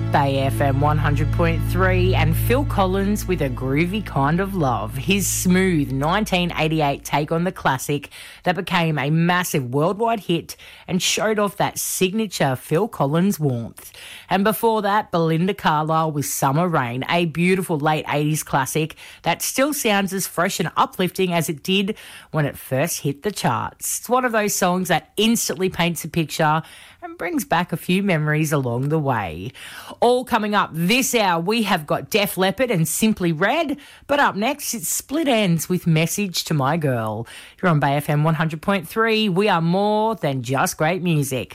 Bay FM 100.3 and Phil Collins with A Groovy Kind of Love, his smooth 1988 take on the classic that became a massive worldwide hit and showed off that signature Phil Collins warmth. And before that, Belinda Carlisle with Summer Rain, a beautiful late 80s classic that still sounds as fresh and uplifting as it did when it first hit the charts. It's one of those songs that instantly paints a picture and brings back a few memories along the way. All coming up this hour, we have got Def Leppard and Simply Red, but up next it's Split Ends with Message to My Girl. You're on Bay FM 100.3. We are more than just great music.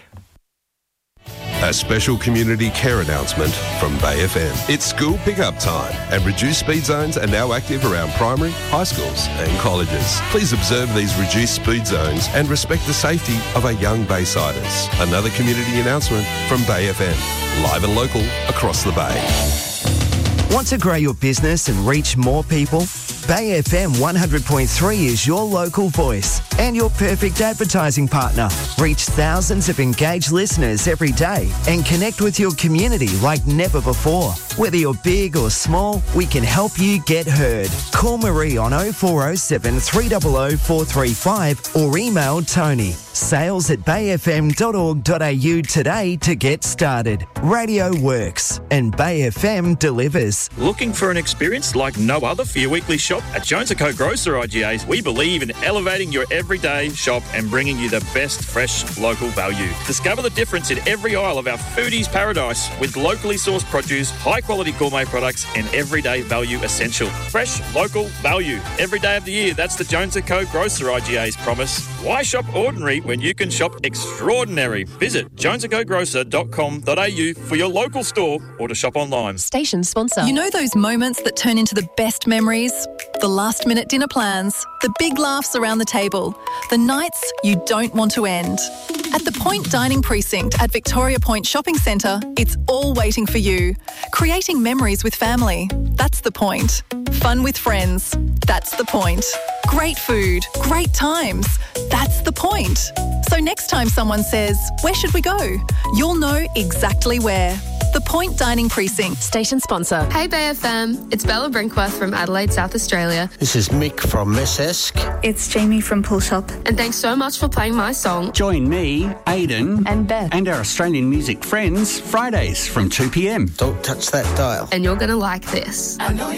A special community care announcement from Bay FM. It's school pickup time and reduced speed zones are now active around primary, high schools and colleges. Please observe these reduced speed zones and respect the safety of our young Baysiders. Another community announcement from Bay FM. Live and local across the Bay. Want to grow your business and reach more people? Bay FM 100.3 is your local voice and your perfect advertising partner. Reach thousands of engaged listeners every day and connect with your community like never before. Whether you're big or small, we can help you get heard. Call Marie on 0407 300 435 or email Tony. sales@bayfm.org.au today to get started. Radio works and Bay FM delivers. Looking for an experience like no other for your weekly shop? At Jones & Co Grocer IGAs, we believe in elevating your everyday shop and bringing you the best fresh local value. Discover the difference in every aisle of our foodies paradise with locally sourced produce, high-quality gourmet products and everyday value essential. Fresh, local value. Every day of the year, that's the Jones & Co Grocer IGAs promise. Why shop ordinary when you can shop extraordinary? Visit jonesandcogrocer.com.au for your local store or to shop online. Station sponsor. You know those moments that turn into the best memories? The last-minute dinner plans, the big laughs around the table, the nights you don't want to end. At the Point Dining Precinct at Victoria Point Shopping Centre, it's all waiting for you. Creating memories with family, that's the point. Fun with friends, that's the point. Great food, great times, that's the point. So next time someone says, "Where should we go?" you'll know exactly where. The Point Dining Precinct. Station sponsor. Hey Bay FM, it's Bella Brinkworth from Adelaide, South Australia. This is Mick from Miss Esk. It's Jamie from Pull Shop. And thanks so much for playing my song. Join me, Aidan, and Beth, and our Australian music friends Fridays from 2 p.m. Don't touch that dial. And you're going to like this.